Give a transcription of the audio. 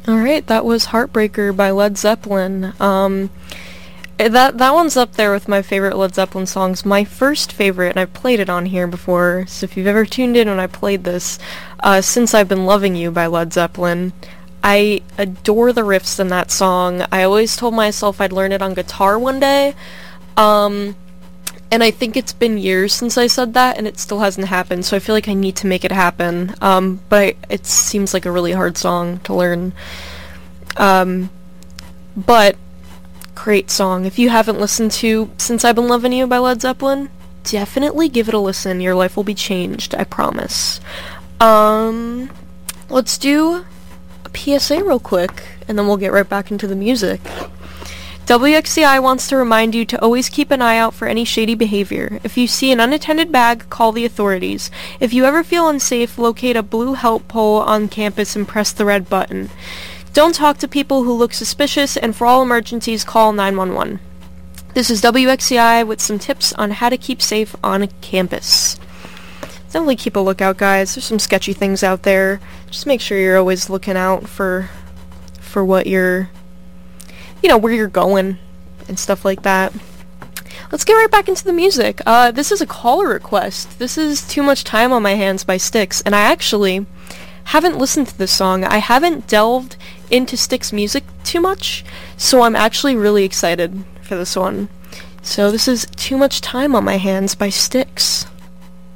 Alright, that was Heartbreaker by Led Zeppelin. That one's up there with my favorite Led Zeppelin songs. My first favorite, and I've played it on here before, so if you've ever tuned in when I played this, Since I've Been Loving You by Led Zeppelin. I adore the riffs in that song. I always told myself I'd learn it on guitar one day, and I think it's been years since I said that, and it still hasn't happened, so I feel like I need to make it happen. But it seems like a really hard song to learn. But great song. If you haven't listened to Since I've Been Loving You by Led Zeppelin, definitely give it a listen. Your life will be changed, I promise. Let's do a PSA real quick, and then we'll get right back into the music. WXCI wants to remind you to always keep an eye out for any shady behavior. If you see an unattended bag, call the authorities. If you ever feel unsafe, locate a blue help pole on campus and press the red button. Don't talk to people who look suspicious, and for all emergencies, call 911. This is WXCI with some tips on how to keep safe on a campus. Definitely keep a lookout, guys. There's some sketchy things out there. Just make sure you're always looking out for what you're, where you're going and stuff like that. Let's get right back into the music. This is a caller request. This is Too Much Time on My Hands by Styx, and I actually haven't listened to this song. I haven't delved into Styx music too much, so I'm actually really excited for this one. So this is Too Much Time on My Hands by Styx.